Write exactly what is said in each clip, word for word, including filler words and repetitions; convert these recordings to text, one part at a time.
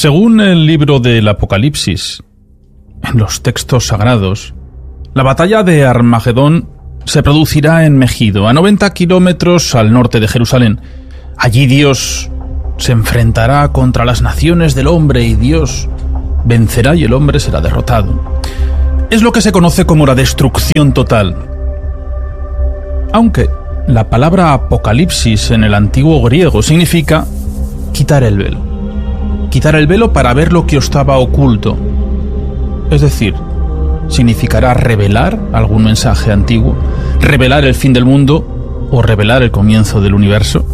Según el libro del Apocalipsis, en los textos sagrados, la batalla de Armagedón se producirá en Megido, a noventa kilómetros al norte de Jerusalén. Allí Dios se enfrentará contra las naciones del hombre y Dios vencerá y el hombre será derrotado. Es lo que se conoce como la destrucción total. Aunque la palabra apocalipsis en el antiguo griego significa quitar el velo. Quitar el velo para ver lo que estaba oculto. Es decir, significará revelar algún mensaje antiguo, revelar el fin del mundo o revelar el comienzo del universo.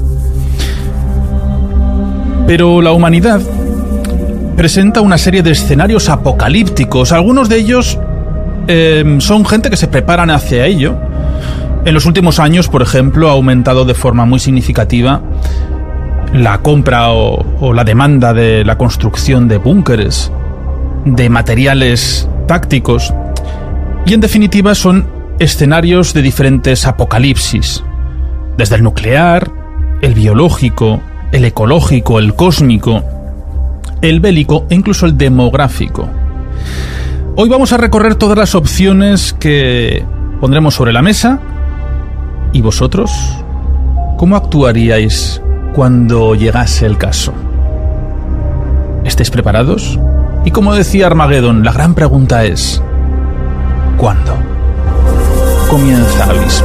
Pero la humanidad presenta una serie de escenarios apocalípticos. Algunos de ellos eh, son gente que se preparan hacia ello. En los últimos años, por ejemplo, ha aumentado de forma muy significativa la compra o, o la demanda de la construcción de búnkeres, de materiales tácticos, y en definitiva son escenarios de diferentes apocalipsis, desde el nuclear, el biológico, el ecológico, el cósmico, el bélico e incluso el demográfico. Hoy vamos a recorrer todas las opciones que pondremos sobre la mesa. ¿Y vosotros? ¿Cómo actuaríais cuando llegase el caso? ¿Estáis preparados? Y como decía Armagedón, la gran pregunta es: ¿cuándo comienza Abismo?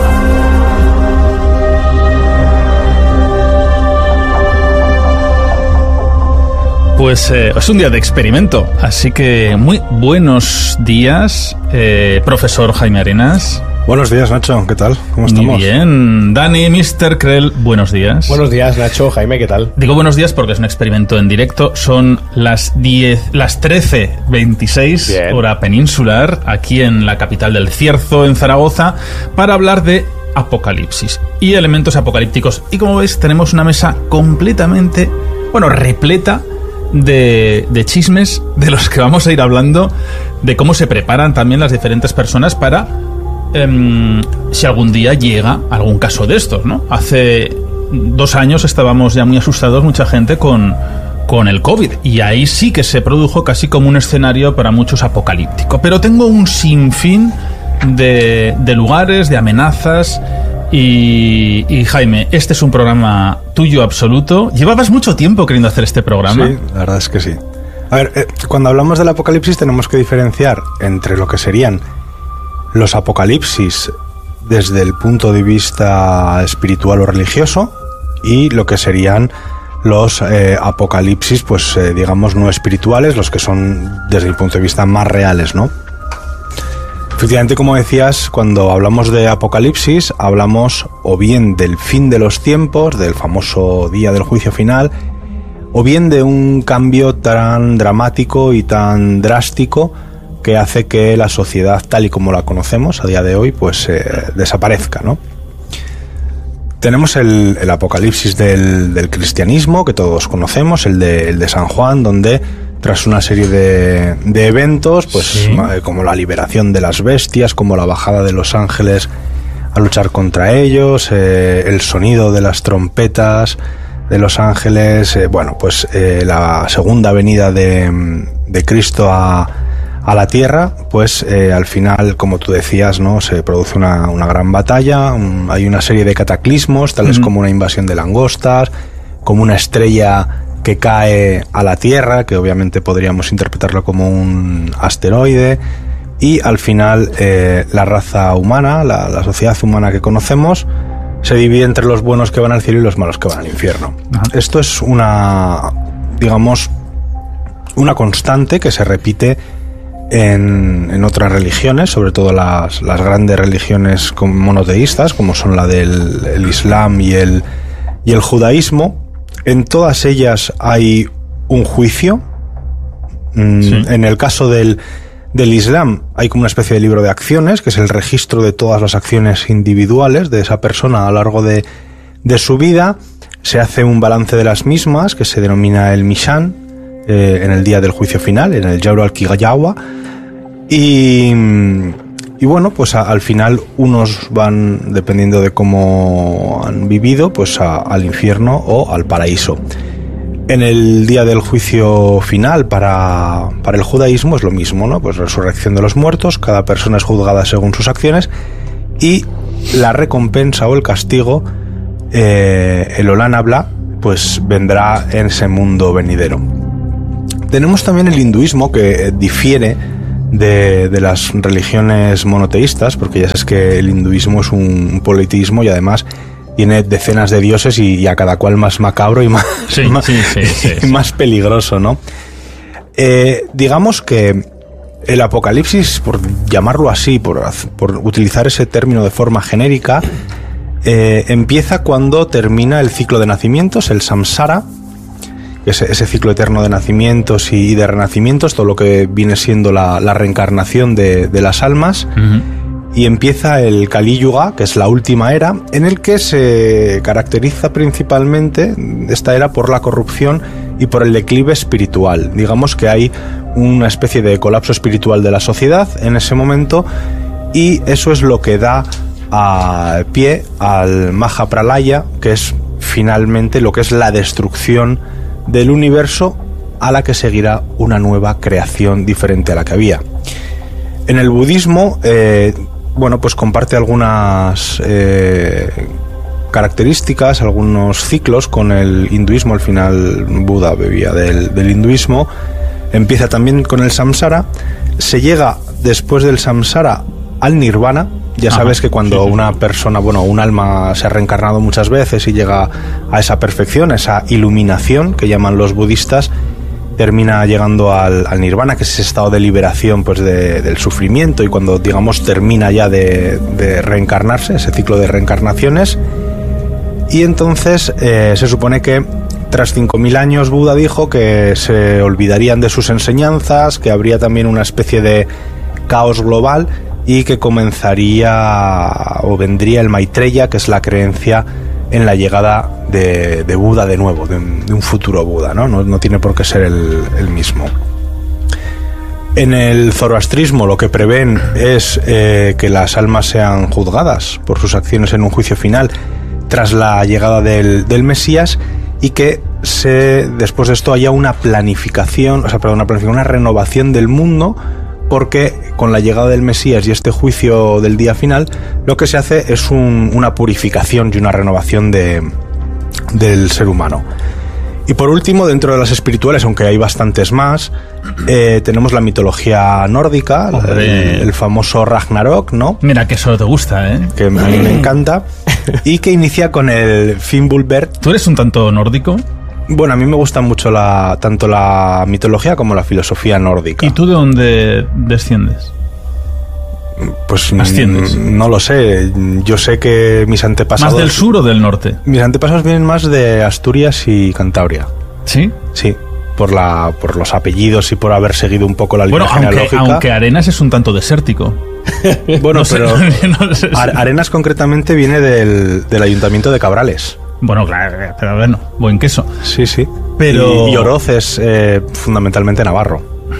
Pues eh, es un día de experimento, así que muy buenos días, eh, profesor Jaime Arenas. Buenos días, Nacho, ¿qué tal? ¿Cómo estamos? Muy bien. Dani, mister Krell, buenos días. Buenos días, Nacho, Jaime, ¿qué tal? Digo buenos días porque es un experimento en directo. Son las diez, las trece veintiséis, hora peninsular, aquí en la capital del Cierzo, en Zaragoza, para hablar de apocalipsis y elementos apocalípticos. Y como veis, tenemos una mesa completamente, bueno, repleta de, de chismes de los que vamos a ir hablando, de cómo se preparan también las diferentes personas para... Um, si algún día llega algún caso de estos, ¿no? Hace dos años estábamos ya muy asustados, mucha gente, con, con el COVID, y ahí sí que se produjo casi como un escenario para muchos apocalíptico. Pero tengo un sinfín de, de lugares, de amenazas, y, y Jaime, este es un programa tuyo absoluto. Llevabas mucho tiempo queriendo hacer este programa. Sí, la verdad es que sí. A ver, eh, cuando hablamos del apocalipsis tenemos que diferenciar entre lo que serían los apocalipsis desde el punto de vista espiritual o religioso y lo que serían los eh, apocalipsis, pues eh, digamos no espirituales, los que son desde el punto de vista más reales, ¿no? Efectivamente, como decías, cuando hablamos de apocalipsis hablamos o bien del fin de los tiempos, del famoso día del juicio final, o bien de un cambio tan dramático y tan drástico que hace que la sociedad tal y como la conocemos a día de hoy pues eh, desaparezca, ¿no? Tenemos el, el apocalipsis del, del cristianismo, que todos conocemos, el de, el de San Juan, donde tras una serie de, de eventos, pues sí, como la liberación de las bestias, como la bajada de los ángeles a luchar contra ellos, eh, el sonido de las trompetas de los ángeles, eh, bueno, pues eh, la segunda venida de, de Cristo a a la tierra, pues eh, al final, como tú decías, ¿no? Se produce una, una gran batalla, un, hay una serie de cataclismos, tales uh-huh. como una invasión de langostas, como una estrella que cae a la tierra, que obviamente podríamos interpretarlo como un asteroide, y al final eh, la raza humana, la, la sociedad humana que conocemos, se divide entre los buenos que van al cielo y los malos que van al infierno. Uh-huh. Esto es una, digamos, una constante que se repite En, en otras religiones, sobre todo las, las grandes religiones monoteístas, como son la del el Islam y el, y el judaísmo. En todas ellas hay un juicio. Sí. En el caso del, del Islam hay como una especie de libro de acciones, que es el registro de todas las acciones individuales de esa persona a lo largo de, de su vida. Se hace un balance de las mismas, que se denomina el Mishan, Eh, en el día del juicio final, en el Yauro al-Kigayawa, y, y bueno, pues a, al final unos van, dependiendo de cómo han vivido, pues a, al infierno o al paraíso. En el día del juicio final para, para el judaísmo es lo mismo, ¿no? Pues resurrección de los muertos, cada persona es juzgada según sus acciones y la recompensa o el castigo, eh, el Olam Abba, pues vendrá en ese mundo venidero. Tenemos también el hinduismo, que difiere de, de las religiones monoteístas, porque ya sabes que el hinduismo es un, un politeísmo y además tiene decenas de dioses y, y a cada cual más macabro y más, sí, más, sí, sí, sí, y más peligroso, ¿no? Eh, digamos que el apocalipsis, por llamarlo así, por, por utilizar ese término de forma genérica, eh, empieza cuando termina el ciclo de nacimientos, el samsara, ese, ese ciclo eterno de nacimientos y, y de renacimientos, todo lo que viene siendo la, la reencarnación de, de las almas. Uh-huh. Y empieza el Kali Yuga, que es la última era, en el que se caracteriza principalmente esta era por la corrupción y por el declive espiritual. Digamos que hay una especie de colapso espiritual de la sociedad en ese momento y eso es lo que da a pie al Mahapralaya, que es finalmente lo que es la destrucción del universo, a la que seguirá una nueva creación diferente a la que había. En el budismo, eh, bueno, pues comparte algunas eh, características, algunos ciclos con el hinduismo. Al final Buda bebía del, del hinduismo. Empieza también con el samsara. Se llega después del samsara al nirvana. Ya sabes que cuando sí, sí. una persona, bueno, un alma se ha reencarnado muchas veces y llega a esa perfección, a esa iluminación que llaman los budistas, termina llegando al, al nirvana, que es ese estado de liberación, pues de, del sufrimiento, y cuando, digamos, termina ya de, de reencarnarse, ese ciclo de reencarnaciones. Y entonces eh, se supone que tras cinco mil años Buda dijo que se olvidarían de sus enseñanzas, que habría también una especie de caos global y que comenzaría o vendría el Maitreya, que es la creencia en la llegada de, de Buda de nuevo, de, de un futuro Buda, ¿no? No, no tiene por qué ser el, el mismo. En el zoroastrismo lo que prevén es eh, que las almas sean juzgadas por sus acciones en un juicio final tras la llegada del, del Mesías, y que se, después de esto haya una planificación, o sea, perdón, una planificación, una renovación del mundo, porque con la llegada del Mesías y este juicio del día final, lo que se hace es un, una purificación y una renovación de, del ser humano. Y por último, dentro de las espirituales, aunque hay bastantes más, eh, tenemos la mitología nórdica, el, el famoso Ragnarok, ¿no? Mira que eso te gusta, ¿eh? Que a mí me encanta. Y que inicia con el Fimbulvert. ¿Tú eres un tanto nórdico? Bueno, a mí me gusta mucho la, tanto la mitología como la filosofía nórdica. ¿Y tú de dónde desciendes? Pues ¿Asciendes? No lo sé. Yo sé que mis antepasados... ¿Más del sur o del norte? Mis antepasados vienen más de Asturias y Cantabria. ¿Sí? Sí, por, la, por los apellidos y por haber seguido un poco la línea bueno, aunque, genealógica. aunque Arenas es un tanto desértico. Bueno, no sé, pero no sé. Arenas concretamente viene del, del Ayuntamiento de Cabrales. Bueno, claro, pero bueno, buen queso. Sí, sí. Pero... Y, y Oroz es eh, fundamentalmente navarro.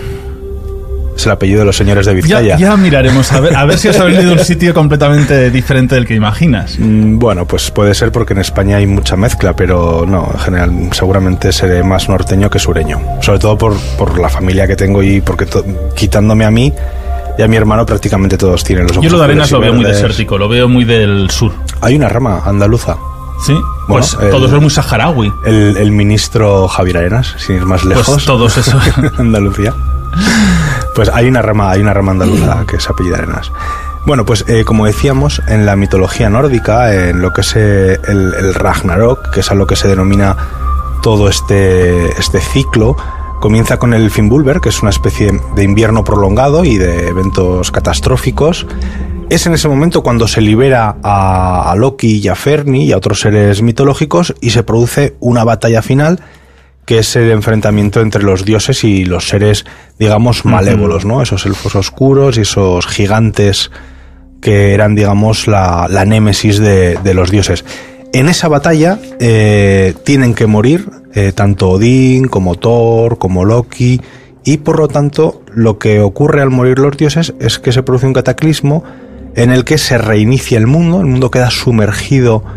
Es el apellido de los señores de Vizcaya. Ya, ya miraremos, a ver, a ver si os habéis ido a un sitio completamente diferente del que imaginas. Mm, bueno, pues puede ser porque en España hay mucha mezcla, pero no, en general seguramente seré más norteño que sureño. Sobre todo por, por la familia que tengo y porque to- quitándome a mí y a mi hermano prácticamente todos tienen los ojos. Yo lo de Arenas lo veo verdes. muy desértico, lo veo muy del sur. Hay una rama andaluza. Sí, Bueno, pues el, todos son muy saharaui. El, el ministro Javier Arenas, sin ir más lejos. Pues todos eso. Andalucía. Pues hay una rama, hay una rama andaluza que se apellida Arenas. Bueno, pues eh, como decíamos, en la mitología nórdica, en lo que es eh, el, el Ragnarok, que es a lo que se denomina todo este, este ciclo, comienza con el Fimbulvert, que es una especie de invierno prolongado y de eventos catastróficos. Es en ese momento cuando se libera a, a Loki y a Ferni y a otros seres mitológicos y se produce una batalla final, que es el enfrentamiento entre los dioses y los seres, digamos, malévolos, ¿no? Esos elfos oscuros y esos gigantes que eran, digamos, la, la némesis de, de los dioses. En esa batalla eh, tienen que morir eh, tanto Odín como Thor, como Loki, y por lo tanto lo que ocurre al morir los dioses es que se produce un cataclismo en el que se reinicia el mundo, el mundo queda sumergido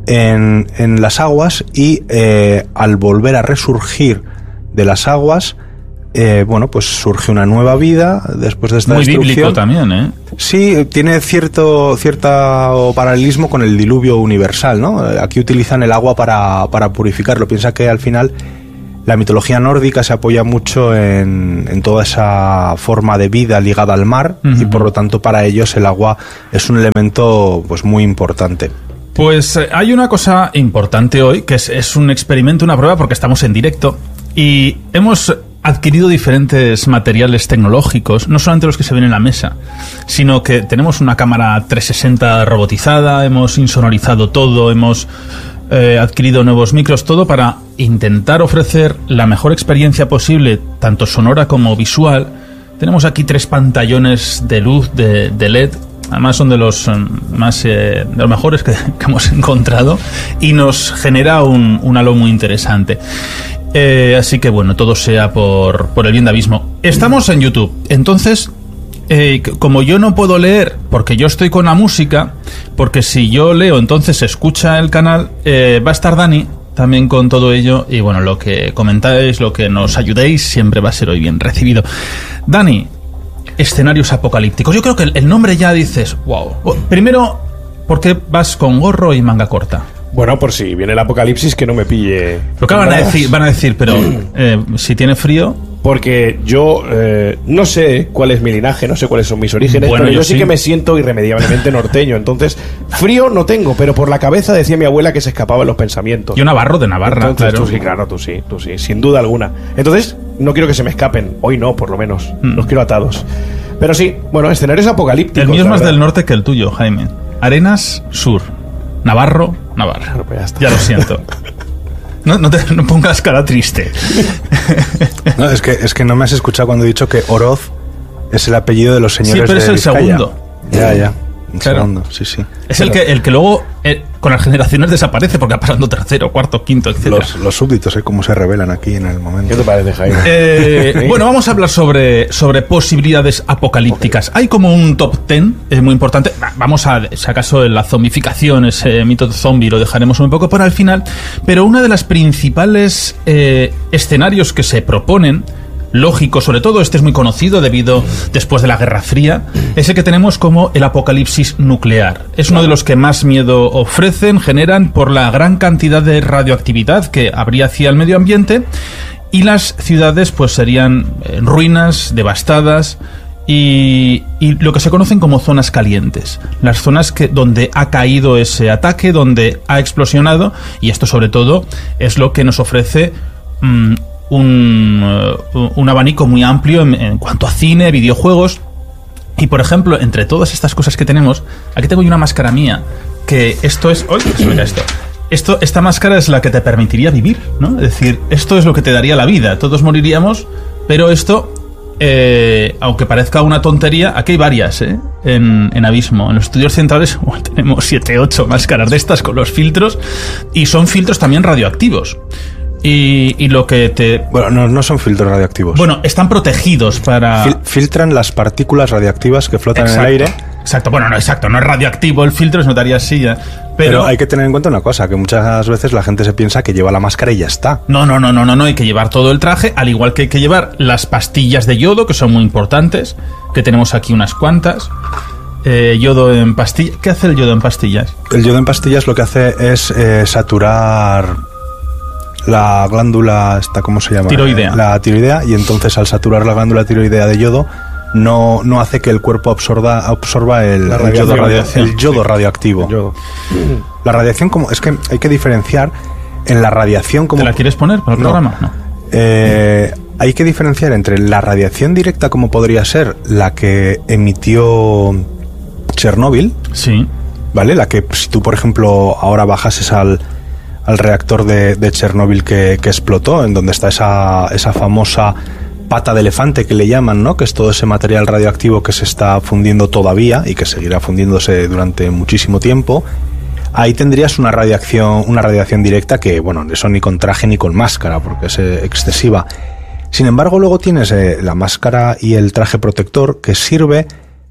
en, en las aguas y eh, al volver a resurgir de las aguas, eh, bueno, pues surge una nueva vida después de esta Muy destrucción. bíblico también, ¿eh? Sí, tiene cierto cierto paralelismo con el diluvio universal, ¿no? Aquí utilizan el agua para, para purificarlo. Piensa que al final la mitología nórdica se apoya mucho en, en toda esa forma de vida ligada al mar, uh-huh. y por lo tanto para ellos el agua es un elemento pues muy importante. Pues eh, hay una cosa importante hoy, que es, es un experimento, una prueba, porque estamos en directo y hemos adquirido diferentes materiales tecnológicos, no solamente los que se ven en la mesa, sino que tenemos una cámara trescientos sesenta robotizada, hemos insonorizado todo, hemos eh, adquirido nuevos micros, todo para intentar ofrecer la mejor experiencia posible, tanto sonora como visual. Tenemos aquí tres pantallones de luz de, de L E D. Además son de los más eh, de los mejores que, que hemos encontrado y nos genera un, un halo muy interesante. Eh, así que bueno, todo sea por, por el bien de Abismo. Estamos en YouTube, entonces eh, como yo no puedo leer porque yo estoy con la música, porque si yo leo entonces se escucha el canal, eh, va a estar Dani también con todo ello y bueno, lo que comentáis, lo que nos ayudéis siempre va a ser hoy bien recibido. Dani, escenarios apocalípticos. Yo creo que el, el nombre ya dices, wow. Primero, ¿por qué vas con gorro y manga corta? Bueno, por si viene el apocalipsis, que no me pille. Pero claro, van a decir, van a decir, pero eh, si tiene frío. Porque yo eh, no sé cuál es mi linaje, no sé cuáles son mis orígenes, bueno, pero yo, yo sí. sí que me siento irremediablemente norteño. Entonces, frío no tengo, pero por la cabeza decía mi abuela que se escapaba en los pensamientos. Yo navarro de Navarra, Entonces, claro. Tú sí, claro, tú sí, tú sí, sin duda alguna. Entonces, no quiero que se me escapen. Hoy no, por lo menos. Mm. Los quiero atados. Pero sí, bueno, escenarios apocalípticos. El mío es más verdad. del norte que el tuyo, Jaime. Arenas, sur. Navarro, Navarra. Bueno, pues ya está. Ya lo siento. No, no, te, no pongas cara triste. No, es que, es que no me has escuchado cuando he dicho que Oroz es el apellido de los señores de Sí, pero es el Vizcaya. segundo. Ya, ya. El Claro. segundo, sí, sí. Es el que, el que luego eh, con las generaciones desaparece porque va pasando tercero, cuarto, quinto, etcétera. Los, los súbditos, ¿eh? Cómo se revelan aquí en el momento. ¿Qué te parece, Jaime? Eh, bueno, vamos a hablar sobre, sobre posibilidades apocalípticas. Hay como un top ten eh, muy importante. Vamos a, si acaso, la zombificación, ese mito de zombie, lo dejaremos un poco para el final. Pero una de las principales eh, escenarios que se proponen, lógico, sobre todo este es muy conocido debido después de la Guerra Fría, es el que tenemos como el apocalipsis nuclear. Es uno de los que más miedo ofrecen, generan por la gran cantidad de radioactividad que habría hacia el medio ambiente y las ciudades pues serían en ruinas, devastadas y, y lo que se conocen como zonas calientes, las zonas que, donde ha caído ese ataque, donde ha explosionado, y esto sobre todo es lo que nos ofrece mmm, Un, uh, un abanico muy amplio en, en cuanto a cine, videojuegos. Y por ejemplo, entre todas estas cosas que tenemos, aquí tengo yo una máscara mía, que esto es... ¡Uy! Se me cae esto. Esto, esta máscara es la que te permitiría vivir, ¿no? Es decir, esto es lo que te daría la vida. Todos moriríamos, pero esto, eh, aunque parezca una tontería, aquí hay varias, ¿eh? En, en Abismo. En los estudios centrales bueno, tenemos siete, ocho máscaras de estas con los filtros, y son filtros también radioactivos. Y, y lo que te... Bueno, no, no son filtros radioactivos. Bueno, están protegidos para... Fil- filtran las partículas radioactivas que flotan exacto, en el aire. Exacto, bueno, no, exacto, no es radioactivo el filtro, se notaría así ya. Pero, Pero hay que tener en cuenta una cosa, que muchas veces la gente se piensa que lleva la máscara y ya está. No, no, no, no, no, no, hay que llevar todo el traje, al igual que hay que llevar las pastillas de yodo, que son muy importantes, que tenemos aquí unas cuantas. Eh, yodo en pastillas. ¿Qué hace el yodo en pastillas? El yodo en pastillas lo que hace es eh, saturar la glándula, esta, ¿cómo se llama? Tiroidea. La tiroidea, y entonces al saturar la glándula tiroidea de yodo, no, no hace que el cuerpo absorba, absorba el, el yodo, radio, el yodo sí. radioactivo. El yodo. La radiación, como es que hay que diferenciar en la radiación como... ¿Te la quieres poner para el no. programa? No. Eh, hay que diferenciar entre la radiación directa, como podría ser la que emitió Chernóbil. Sí. ¿Vale? La que si tú, por ejemplo, ahora bajases al... al reactor de, de Chernóbil que, que explotó, en donde está esa, esa famosa pata de elefante que le llaman, ¿no? Que es todo ese material radioactivo que se está fundiendo todavía y que seguirá fundiéndose durante muchísimo tiempo. Ahí tendrías una radiación, una radiación directa que, bueno, eso ni con traje ni con máscara, porque es eh, excesiva. Sin embargo, luego tienes eh, la máscara y el traje protector que sirve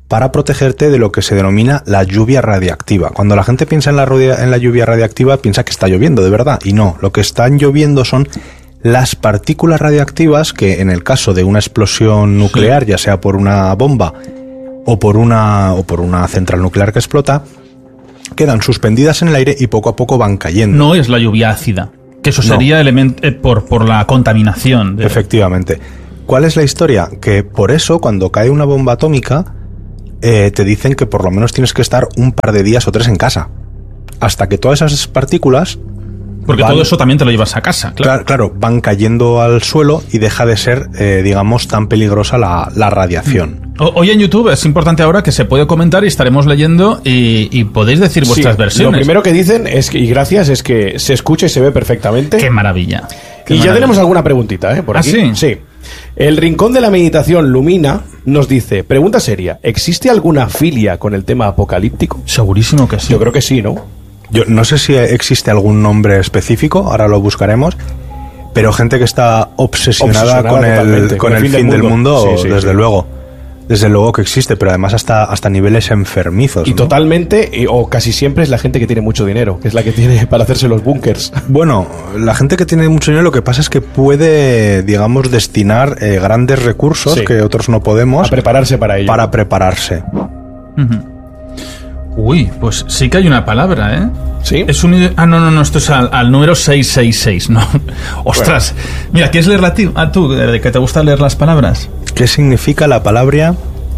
para protegerte de lo que se denomina la lluvia radiactiva. Cuando la gente piensa en la, rodia, en la lluvia radiactiva, piensa que está lloviendo, de verdad, y no. Lo que están lloviendo son las partículas radiactivas que, en el caso de una explosión nuclear, sí. ya sea por una bomba o por una, o por una central nuclear que explota, quedan suspendidas en el aire y poco a poco van cayendo. No es la lluvia ácida, que eso sería no. element- eh, por, por la contaminación. De... Efectivamente. ¿Cuál es la historia? Que por eso, cuando cae una bomba atómica, eh, te dicen que por lo menos tienes que estar un par de días o tres en casa, hasta que todas esas partículas... Porque van, todo eso también te lo llevas a casa, claro. Claro, claro van cayendo al suelo y deja de ser, eh, digamos, tan peligrosa la, la radiación. Hoy en YouTube es importante ahora que se puede comentar y estaremos leyendo y, y podéis decir vuestras sí, versiones. Lo primero que dicen es que, y gracias, es que se escucha y se ve perfectamente. ¡Qué maravilla! Qué y maravilla. Ya tenemos alguna preguntita, ¿eh? Por aquí. ¿Ah, sí? Sí. El Rincón de la Meditación Lumina nos dice, pregunta seria, ¿existe alguna filia con el tema apocalíptico? Segurísimo que sí. Yo creo que sí, ¿no? Yo no sé si existe algún nombre específico, ahora lo buscaremos, pero gente que está obsesionada, obsesionada con el, con el fin, fin del mundo, del mundo sí, sí, desde sí. luego. Desde luego que existe, pero además hasta, hasta niveles enfermizos. Y ¿no? totalmente, o casi siempre es la gente que tiene mucho dinero, que es la que tiene para hacerse los búnkers. Bueno, la gente que tiene mucho dinero lo que pasa es que puede, digamos, destinar eh, grandes recursos sí. que otros no podemos. A prepararse para ello. Para prepararse. Uh-huh. Uy, pues sí que hay una palabra, ¿eh? ¿Sí? Es un... Ah, no, no, no, esto es al, al número seiscientos sesenta y seis, ¿no? Ostras. Bueno. Mira, ¿quieres leerla a ti? ¿A tú, de que te gusta leer las palabras? ¿Qué significa la palabra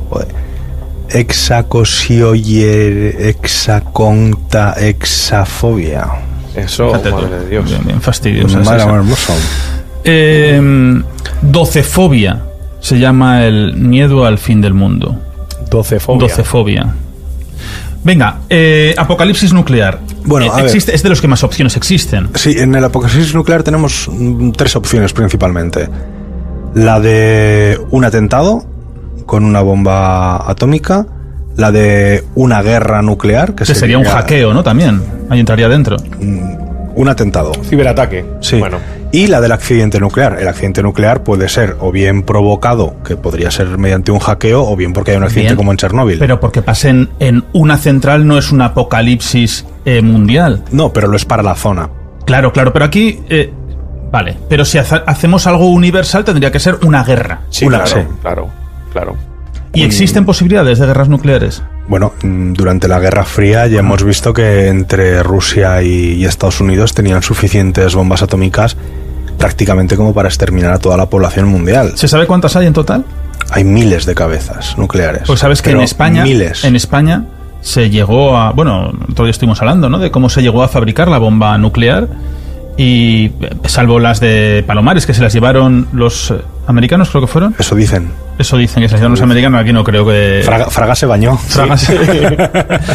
hexacosioyer, hexaconta, hexafobia? Eso, Fíjate madre tú. de Dios. Bien, bien fastidiosa. Madre hermoso. Eh, docefobia. Se llama el miedo al fin del mundo. Docefobia. Docefobia. Venga, eh, apocalipsis nuclear. Bueno, a existe, ver. Es de los que más opciones existen. Sí, en el apocalipsis nuclear tenemos mm, tres opciones principalmente. La de un atentado con una bomba atómica, la de una guerra nuclear, que, que sería, sería un hackeo, ¿no? También, ahí entraría dentro. Un atentado. Ciberataque. Sí. Bueno. Y la del accidente nuclear. El accidente nuclear puede ser o bien provocado, que podría ser mediante un hackeo, o bien porque hay un accidente bien, como en Chernóbil. Pero porque pasen en una central no es un apocalipsis eh, mundial. No, pero lo es para la zona. Claro, claro, pero aquí... Eh, vale, pero si ha- hacemos algo universal tendría que ser una guerra. Sí, Una, claro, sí. claro, claro. ¿Y existen posibilidades de guerras nucleares? Bueno, durante la Guerra Fría ya hemos visto que entre Rusia y, y Estados Unidos tenían suficientes bombas atómicas prácticamente como para exterminar a toda la población mundial. ¿Se sabe cuántas hay en total? Hay miles de cabezas nucleares. Pues sabes que en España, miles. en España se llegó a... Bueno, todavía estuvimos hablando, ¿no? De cómo se llegó a fabricar la bomba nuclear y salvo las de Palomares, que se las llevaron los americanos, creo que fueron. Eso dicen. Eso dicen, que se las llevaron los americanos, aquí no creo que... Fraga, Fraga se bañó. Fraga sí. se...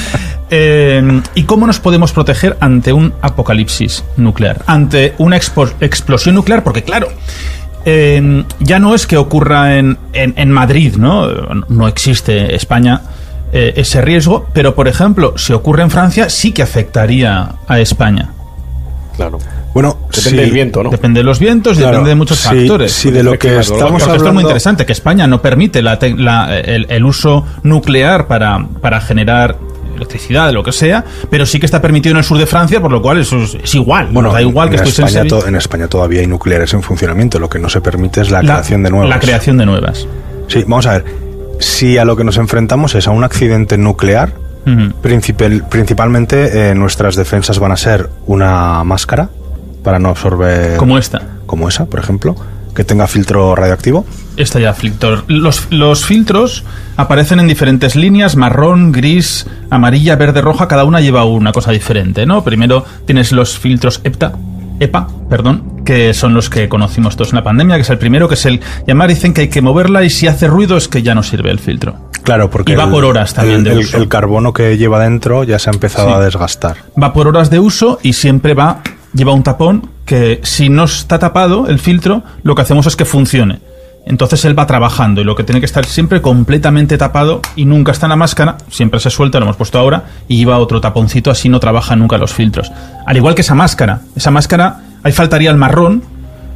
eh, ¿Y cómo nos podemos proteger ante un apocalipsis nuclear? Ante una expo- explosión nuclear, porque claro... Eh, ya no es que ocurra en, en, en Madrid, ¿no? No existe España eh, ese riesgo, pero por ejemplo, si ocurre en Francia, sí que afectaría a España. Claro. Bueno, depende sí, del viento, ¿no? Depende de los vientos, claro, depende de muchos sí, factores. Sí, de lo que estamos Porque hablando... esto es muy interesante, que España no permite la te- la, el, el uso nuclear para, para generar electricidad, lo que sea, pero sí que está permitido en el sur de Francia, por lo cual eso es, es igual. Bueno, da igual que en, estéis en España Sevilla. to- en España todavía hay nucleares en funcionamiento, lo que no se permite es la, La- creación de nuevas. La creación de nuevas. Sí, vamos a ver. Si a lo que nos enfrentamos es a un accidente nuclear, Ujú. principal- principalmente eh, nuestras defensas van a ser una máscara para no absorber... Como esta. Como esa, por ejemplo, que tenga filtro radioactivo. Esta ya, filtro. Los, los filtros aparecen en diferentes líneas, marrón, gris, amarilla, verde, roja, cada una lleva una cosa diferente, ¿no? Primero tienes los filtros EPTA, EPA, perdón, que son los que conocimos todos en la pandemia, que es el primero, que es el llamar, dicen que hay que moverla y si hace ruido es que ya no sirve el filtro. Claro, porque Y va el- por horas también el, de el- uso. el carbono que lleva dentro ya se ha empezado Sí. a desgastar. Va por horas de uso y siempre va, lleva un tapón que si no está tapado el filtro, lo que hacemos es que funcione. Entonces él va trabajando y lo que tiene que estar siempre completamente tapado y nunca está en la máscara, siempre se suelta, lo hemos puesto ahora, y lleva otro taponcito, así no trabajan nunca los filtros. Al igual que esa máscara. Esa máscara, ahí faltaría el marrón,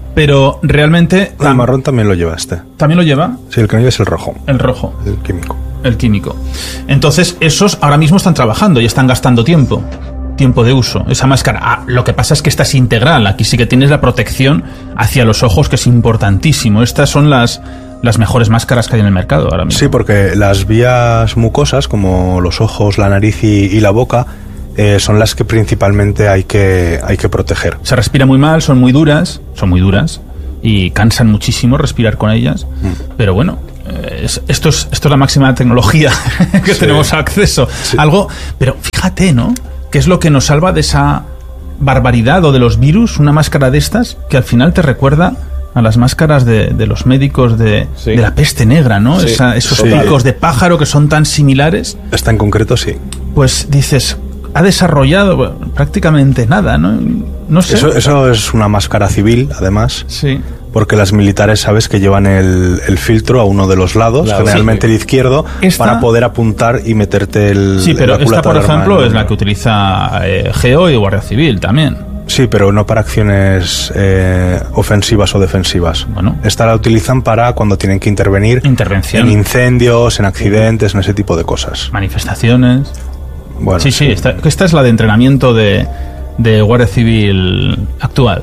pero realmente... El marrón también lo lleva este. ¿También lo lleva? Sí, el que no lleva es el rojo, El rojo. el químico. el químico. Entonces, esos ahora mismo están trabajando y están gastando tiempo. Tiempo de uso. Esa máscara. Ah, lo que pasa es que esta es integral. Aquí sí que tienes la protección hacia los ojos, que es importantísimo. Estas son las, las mejores máscaras que hay en el mercado ahora mismo. Sí, porque las vías mucosas, como los ojos, la nariz y, y la boca, eh, son las que principalmente hay que, hay que proteger. Se respira muy mal, son muy duras, son muy duras y cansan muchísimo respirar con ellas. Mm. Pero bueno, eh, es, esto, es, esto es la máxima tecnología que sí. tenemos acceso. Sí. Algo, pero fíjate, ¿no? ¿Qué es lo que nos salva de esa barbaridad o de los virus? Una máscara de estas que al final te recuerda a las máscaras de, de los médicos de, sí. de la peste negra, ¿no? Sí, Esa, esos total. picos de pájaro que son tan similares. Esta en concreto, sí. Pues dices, ha desarrollado bueno, prácticamente nada, ¿no? No sé. Eso, eso es una máscara civil, además. Sí. Porque las militares, sabes, que llevan el, el filtro a uno de los lados, claro, generalmente sí. el izquierdo, esta, para poder apuntar y meterte el... Sí, pero esta, por ejemplo, es la que utiliza eh, Geo y Guardia Civil también. Sí, pero no para acciones eh, ofensivas o defensivas. Bueno. Esta la utilizan para cuando tienen que intervenir Intervención. en incendios, en accidentes, en ese tipo de cosas. Manifestaciones. Bueno, sí, sí, sí. Esta, esta es la de entrenamiento de, de Guardia Civil actual.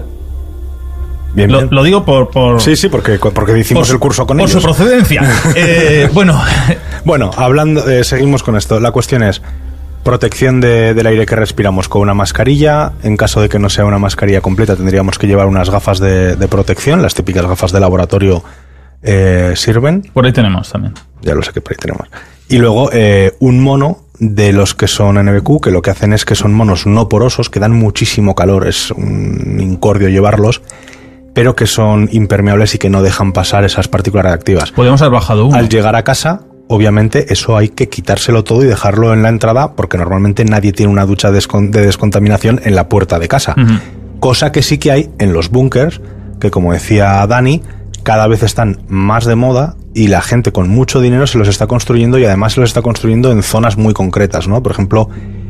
Bien, lo, bien. lo digo por, por... Sí, sí, porque, porque hicimos por, el curso con por ellos. Por su procedencia. eh, bueno. Bueno, hablando, eh, seguimos con esto. La cuestión es protección de, del aire que respiramos con una mascarilla. En caso de que no sea una mascarilla completa, tendríamos que llevar unas gafas de, de protección. Las típicas gafas de laboratorio eh, sirven. Por ahí tenemos también. Ya lo sé que por ahí tenemos. Y luego eh, un mono de los que son N B Q, que lo que hacen es que son monos no porosos, que dan muchísimo calor. Es un incordio llevarlos, pero que son impermeables y que no dejan pasar esas partículas radiactivas. Podemos haber bajado uno. Al llegar a casa, obviamente, eso hay que quitárselo todo y dejarlo en la entrada, porque normalmente nadie tiene una ducha de, descon- de descontaminación en la puerta de casa. Uh-huh. Cosa que sí que hay en los búnkers, que como decía Dani, cada vez están más de moda y la gente con mucho dinero se los está construyendo, y además se los está construyendo en zonas muy concretas, ¿no? Por ejemplo,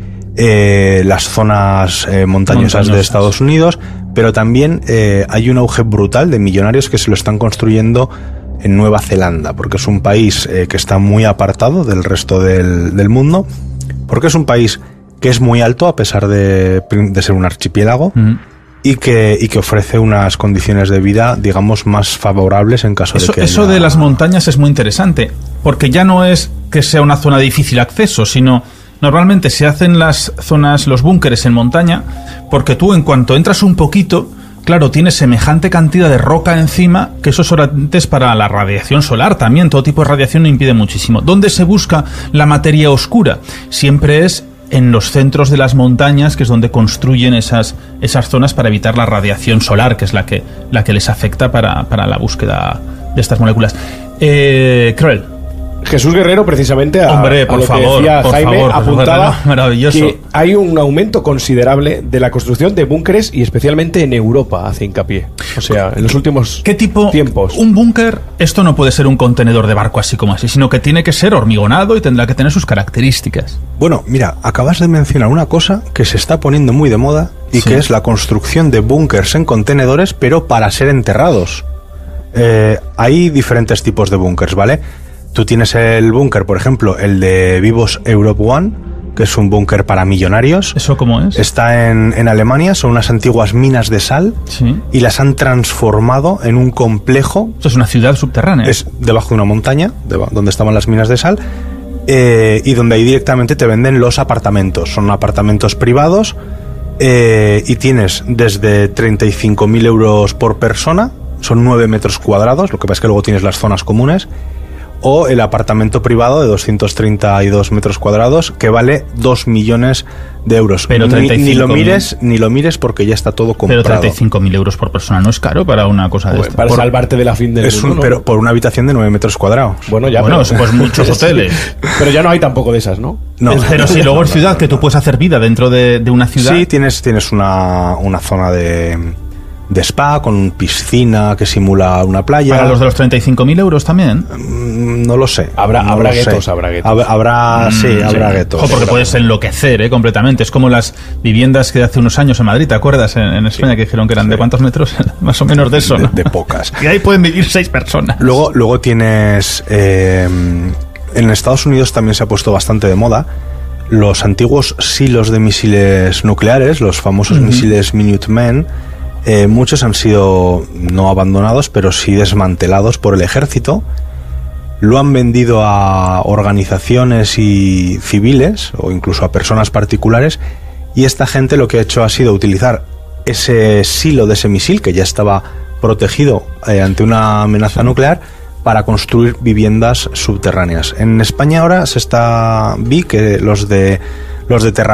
eh, las zonas eh, montañosas, montañosas de Estados Unidos, pero también eh, hay un auge brutal de millonarios que se lo están construyendo en Nueva Zelanda, porque es un país eh, que está muy apartado del resto del, del mundo, porque es un país que es muy alto a pesar de, de ser un archipiélago, uh-huh. y que, y que ofrece unas condiciones de vida, digamos, más favorables en caso eso, de que Eso haya... de las montañas es muy interesante, porque ya no es que sea una zona de difícil acceso, sino normalmente se hacen las zonas, los búnkeres en montaña, porque tú en cuanto entras un poquito, claro, tienes semejante cantidad de roca encima que eso solamente es para la radiación solar también. Todo tipo de radiación no impide muchísimo. ¿Dónde se busca la materia oscura? Siempre es en los centros de las montañas, que es donde construyen esas, esas zonas para evitar la radiación solar, que es la que, la que les afecta para, para la búsqueda de estas moléculas. Eh, Cruel. Jesús Guerrero, precisamente, a, Hombre, por a lo favor, que decía por Jaime, favor, apuntaba por maravilloso. que hay un aumento considerable de la construcción de búnkeres, y especialmente en Europa hace hincapié. O sea, en los últimos ¿Qué tipo? tiempos. Un búnker, esto no puede ser un contenedor de barco así como así, sino que tiene que ser hormigonado y tendrá que tener sus características. Bueno, mira, acabas de mencionar una cosa que se está poniendo muy de moda y sí. que es la construcción de búnkers en contenedores, pero para ser enterrados. Eh, hay diferentes tipos de búnkers, ¿vale? Tú tienes el búnker, por ejemplo, el de Vivos Europe One, que es un búnker para millonarios. ¿Eso cómo es? Está en, en Alemania, son unas antiguas minas de sal, sí. y las han transformado en un complejo. Eso es una ciudad subterránea. Es debajo de una montaña, de, donde estaban las minas de sal, eh, y donde ahí directamente te venden los apartamentos. Son apartamentos privados, eh, y tienes desde treinta y cinco mil euros por persona, son nueve metros cuadrados, lo que pasa es que luego tienes las zonas comunes, o el apartamento privado de doscientos treinta y dos metros cuadrados, que vale dos millones de euros. Pero ni, ni lo mires, ni lo mires porque ya está todo comprado. Pero treinta y cinco mil euros por persona no es caro para una cosa de esta. Para por, salvarte de la fin del es mundo, un, ¿no? Pero por una habitación de nueve metros cuadrados. Bueno, ya. Bueno, pero, pues muchos hoteles. Pero ya no hay tampoco de esas, ¿no? No. Pero si luego es ciudad, que tú puedes hacer vida dentro de, de una ciudad. Sí, tienes, tienes una, una zona de... de spa, con piscina que simula una playa. ¿Para los de los treinta y cinco mil euros también? Mm, no lo sé. Habrá, no habrá lo guetos, sé. habrá guetos. Habrá, habrá mm, sí, sí, habrá guetos. Ojo, porque puedes enloquecer, ¿eh? Completamente. Es como las viviendas que hace unos años en Madrid, ¿te acuerdas? En, en España, sí. que dijeron que eran sí. de cuántos metros, más o menos de eso, ¿no? De, de pocas. Y ahí pueden vivir seis personas. Luego, luego tienes... Eh, en Estados Unidos también se ha puesto bastante de moda los antiguos silos de misiles nucleares, los famosos uh-huh. misiles Minuteman. Eh, muchos han sido no abandonados, pero sí desmantelados por el ejército. Lo han vendido a organizaciones y civiles o incluso a personas particulares, y esta gente lo que ha hecho ha sido utilizar ese silo de ese misil que ya estaba protegido eh, ante una amenaza nuclear para construir viviendas subterráneas. En España ahora se está vi que los de los de Terra